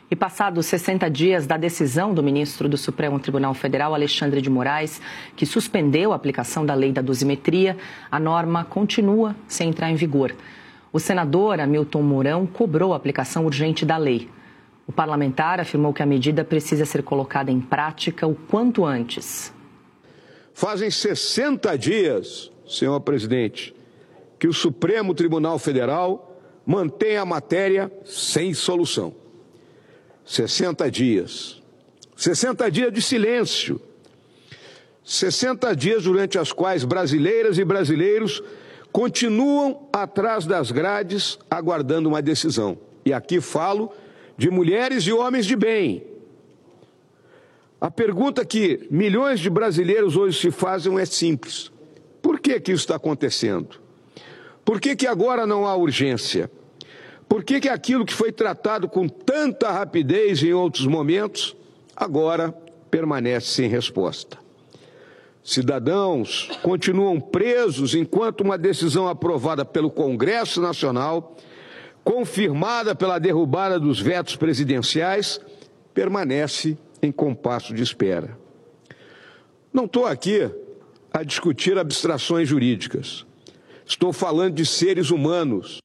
E passados 60 dias da decisão do ministro do Supremo Tribunal Federal, Alexandre de Moraes, que suspendeu a aplicação da lei da dosimetria, a norma continua sem entrar em vigor. O senador Hamilton Mourão cobrou a aplicação urgente da lei. O parlamentar afirmou que a medida precisa ser colocada em prática o quanto antes. Fazem 60 dias, senhor presidente, que o Supremo Tribunal Federal mantém a matéria sem solução. 60 dias. 60 dias de silêncio. 60 dias durante as quais brasileiras e brasileiros continuam atrás das grades aguardando uma decisão. E aqui falo de mulheres e homens de bem. A pergunta que milhões de brasileiros hoje se fazem é simples. Por que isso está acontecendo? Por que agora não há urgência? Por que aquilo que foi tratado com tanta rapidez em outros momentos, agora permanece sem resposta? Cidadãos continuam presos enquanto uma decisão aprovada pelo Congresso Nacional, confirmada pela derrubada dos vetos presidenciais, permanece em compasso de espera. Não estou aqui a discutir abstrações jurídicas. Estou falando de seres humanos.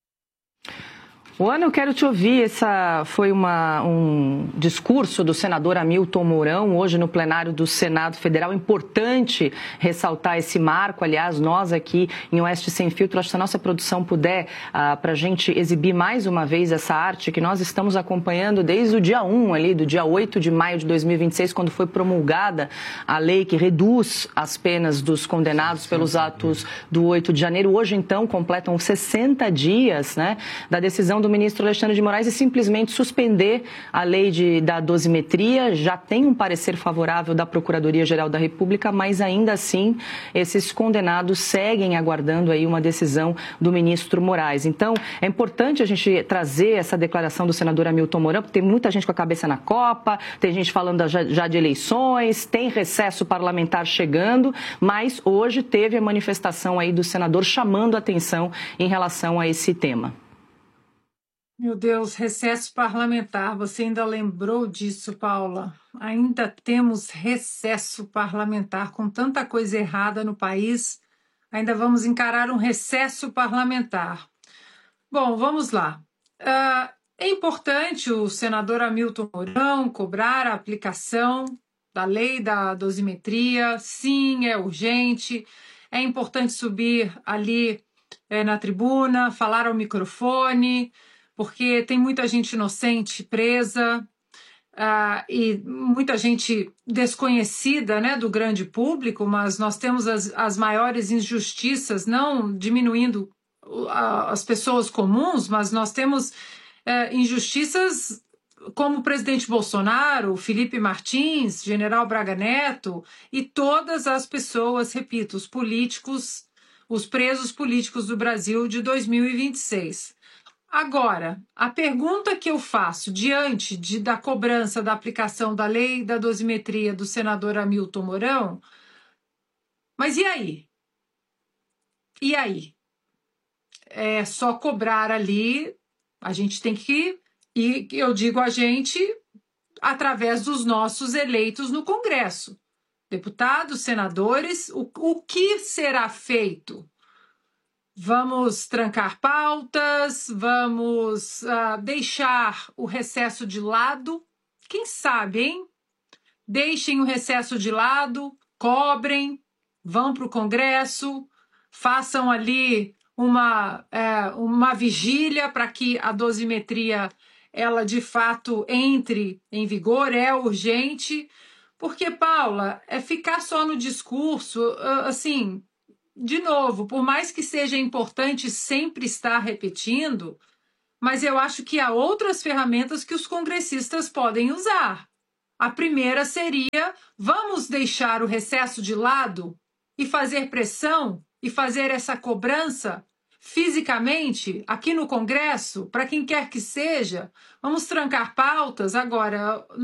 Ana, eu quero te ouvir. Essa foi um discurso do senador Hamilton Mourão, hoje no plenário do Senado Federal. Importante ressaltar esse marco. Aliás, nós aqui em Oeste Sem Filtro, acho que se a nossa produção puder, para a gente exibir mais uma vez essa arte que nós estamos acompanhando desde o dia 1, ali, do dia 8 de maio de 2026, quando foi promulgada a lei que reduz as penas dos condenados pelos atos do 8 de janeiro. Hoje, então, completam 60 dias, né, da decisão do ministro Alexandre de Moraes e simplesmente suspender a lei da dosimetria. Já tem um parecer favorável da Procuradoria-Geral da República, mas ainda assim esses condenados seguem aguardando aí uma decisão do ministro Moraes. Então, é importante a gente trazer essa declaração do senador Hamilton Mourão, porque tem muita gente com a cabeça na Copa, tem gente falando já de eleições, tem recesso parlamentar chegando, mas hoje teve a manifestação aí do senador chamando a atenção em relação a esse tema. Meu Deus, recesso parlamentar, você ainda lembrou disso, Paula? Ainda temos recesso parlamentar, com tanta coisa errada no país, ainda vamos encarar um recesso parlamentar. Bom, vamos lá. É importante o senador Hamilton Mourão cobrar a aplicação da lei da dosimetria, sim, é urgente, é importante subir ali na tribuna, falar ao microfone, porque tem muita gente inocente presa e muita gente desconhecida, né, do grande público, mas nós temos as maiores injustiças, não diminuindo as pessoas comuns, mas nós temos injustiças como o presidente Bolsonaro, Felipe Martins, general Braga Neto e todas as pessoas, repito, os políticos, os presos políticos do Brasil de 2026. Agora, a pergunta que eu faço diante da cobrança da aplicação da lei da dosimetria do senador Hamilton Mourão, mas e aí? E aí? É só cobrar ali, a gente tem que, e eu digo a gente, através dos nossos eleitos no Congresso. Deputados, senadores, o que será feito? Vamos trancar pautas, vamos deixar o recesso de lado. Quem sabe, hein? Deixem o recesso de lado, cobrem, vão para o Congresso, façam ali uma vigília para que a dosimetria ela de fato entre em vigor, é urgente. Porque, Paula, ficar só no discurso, assim... De novo, por mais que seja importante sempre estar repetindo, mas eu acho que há outras ferramentas que os congressistas podem usar. A primeira seria, vamos deixar o recesso de lado e fazer pressão e fazer essa cobrança fisicamente aqui no Congresso, para quem quer que seja. Vamos trancar pautas. Agora,